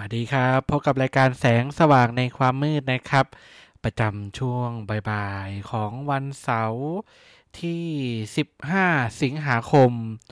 วัสดีครับพบกับรายการแสงสว่างในความมืดนะครับประจำช่วงบ่ายๆของวันเสาร์ที่15สิงหาคม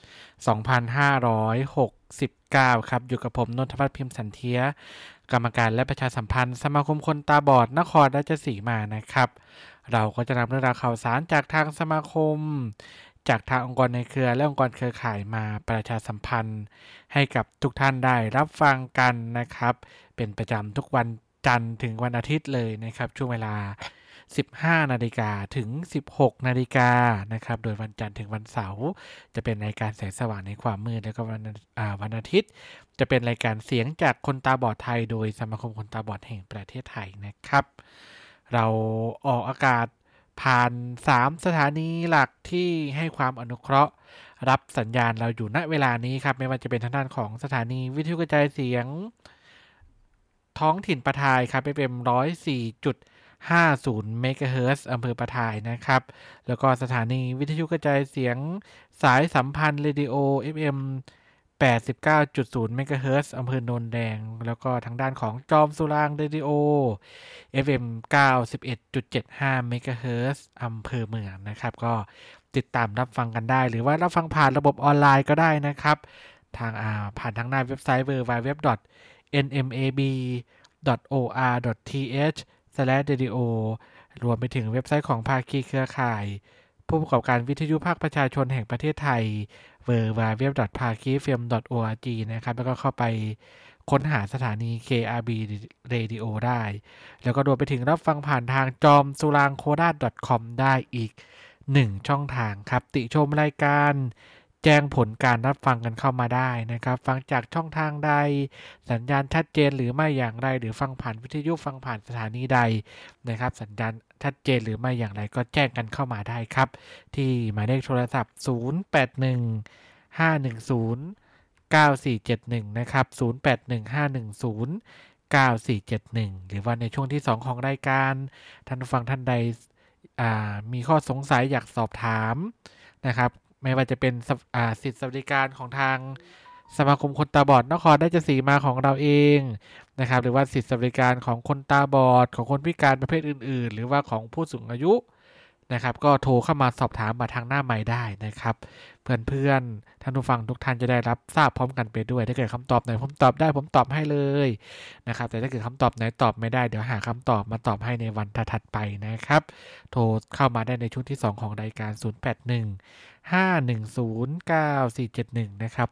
2569ครับอยู่กับผมนนทพัฒน์พิมพ์สันเทียกรรมการและประชาสัมพันธ์สมาคมคนตาบอดนครราชสีมานะครับเราก็จะนำเรื่องราวข่าวสารจากทางสมาคมจากทางองค์กรในเครือและองค์กรเครือข่ายมาประชาสัมพันธ์ให้กับทุกท่านได้รับฟังกันนะครับเป็นประจำทุกวันจันทร์ถึงวันอาทิตย์เลยนะครับช่วงเวลา 15 นาฬิกาถึง 16 นาฬิกานะครับโดยวันจันทร์ถึงวันเสาร์จะเป็นรายการแสงสว่างในความมืดแล้วก็วันอาทิตย์จะเป็นรายการเสียงจากคนตาบอดไทยโดยสมาคมคนตาบอดแห่งประเทศไทยนะครับเราออกอากาศผ่าน3สถานีหลักที่ให้ความอนุเคราะห์รับสัญญาณเราอยู่ณเวลานี้ครับไม่ว่าจะเป็นทางด้านของสถานีวิทยุกระจายเสียงท้องถิ่นประทายครับFM 104.50 เมกะเฮิรตซ์อำเภอประทายนะครับแล้วก็สถานีวิทยุกระจายเสียงสายสัมพันธ์เรดิโอ FM 89.0 เมกะเฮิรตซ์อำเภอโนนแดงแล้วก็ทางด้านของจอมสุรางค์เรดิโอ FM 91.75 เมกะเฮิรตซ์อำเภอเมืองนะครับก็ติดตามรับฟังกันได้หรือว่ารับฟังผ่านระบบออนไลน์ก็ได้นะครับทางผ่านทางหน้าเว็บไซต์ www.nmab.or.th/radio รวมไปถึงเว็บไซต์ของภาคีเครือข่ายผู้ประกอบการวิทยุภาคประชาชนแห่งประเทศไทย www.phakifm.org นะครับแล้วก็เข้าไปค้นหาสถานี KRB Radio ได้แล้วก็รวมไปถึงรับฟังผ่านทางจอมสุรางโคราช .com ได้อีก1ช่องทางครับติชมรายการแจ้งผลการรับฟังกันเข้ามาได้นะครับฟังจากช่องทางใดสัญญาณชัดเจนหรือไม่อย่างไรหรือฟังผ่านวิทยุฟังผ่านสถานีใดนะครับสัญญาณชัดเจนหรือไม่อย่างไรก็แจ้งกันเข้ามาได้ครับที่หมายเลขโทรศัพท์0815109471นะครับ0815109471หรือว่าในช่วงที่2ของรายการท่านผู้ฟังท่านใดมีข้อสงสัยอยากสอบถามนะครับไม่ว่าจะเป็นสิทธิสวัสดิการของทางสมาคมคนตาบอดนครราชสีมาของเราเองนะครับหรือว่าสิทธิสวัสดิการของคนตาบอดของคนพิการประเภทอื่นๆหรือว่าของผู้สูงอายุนะครับก็โทรเข้ามาสอบถามมาทางหน้าไมค์ได้นะครับเพื่อนๆท่านผู้ฟังทุกท่านจะได้รับทราบพร้อมกันไปด้วยถ้าเกิดคำตอบไหนผมตอบได้ผมตอบให้เลยนะครับแต่ถ้าเกิดคำตอบไหนตอบไม่ได้เดี๋ยวหาคำตอบมาตอบให้ในวันถัดๆไปนะครับโทรเข้ามาได้ในช่วงที่2ของรายการ0815109471นะครับ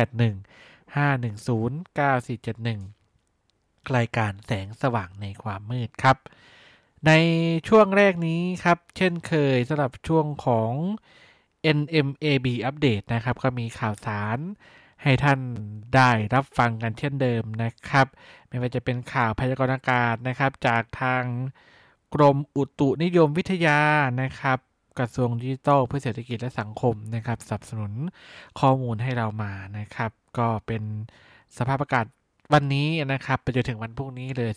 0815109471รายการแสงสว่างในความมืดครับในช่วงแรกนี้ครับเช่นเคยสำหรับช่วงของ NMAB อัปเดตนะครับก็มีข่าวสารให้ท่านได้รับฟังกันเช่นเดิมนะครับไม่ว่าจะเป็นข่าวพยากรณ์อากาศนะครับจากทางกรมอุตุนิยมวิทยานะครับกระทรวงดิจิทัลเพื่อเศรษฐกิจและสังคมนะครับสนับสนุนข้อมูลให้เรามานะครับก็เป็นสภาพอากาศวันนี้นะครับไปจนถึงวันพรุ่งนี้เลย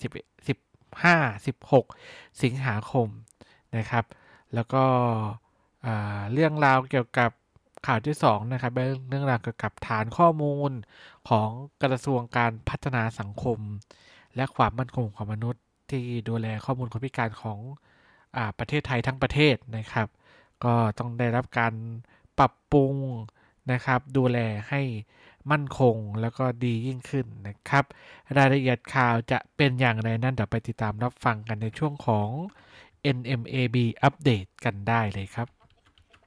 15-16 สิงหาคมนะครับแล้วก็เรื่องราวเกี่ยวกับข่าวที่2นะครับเรื่องราวเกี่ยวกับฐานข้อมูลของกระทรวงการพัฒนาสังคมและความมั่นคงของมนุษย์ที่ดูแลข้อมูลคนพิการของประเทศไทยทั้งประเทศนะครับก็ต้องได้รับการปรับปรุงนะครับดูแลให้มั่นคงแล้วก็ดียิ่งขึ้นนะครับรายละเอียดข่าวจะเป็นอย่างไรนั้นเดี๋ยวไปติดตามรับฟังกันในช่วงของ NMAB อัปเดตกันได้เลยครับ